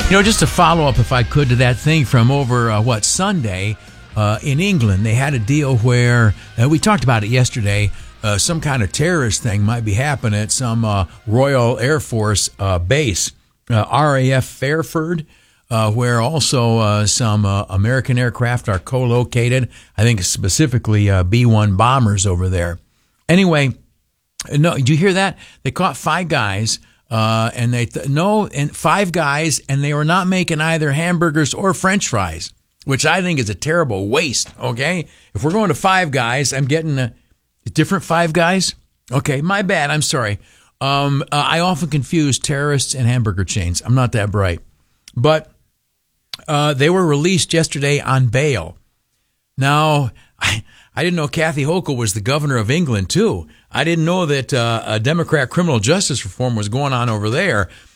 Just to follow up, if I could, to that thing from over, Sunday in England. They had a deal where, we talked about it yesterday, some kind of terrorist thing might be happening at some Royal Air Force base, RAF Fairford, where also some American aircraft are co-located. I think specifically B-1 bombers over there. Anyway, no, did you hear that? They caught 5 guys. And five guys, and they were not making either hamburgers or French fries, which I think is a terrible waste. Okay, if we're going to 5 guys, I'm getting a different 5 guys. Okay, my bad. I'm sorry. I often confuse terrorists and hamburger chains. I'm not that bright, but they were released yesterday on bail. Now, I didn't know Kathy Hochul was the governor of England, too. I didn't know that a Democrat criminal justice reform was going on over there.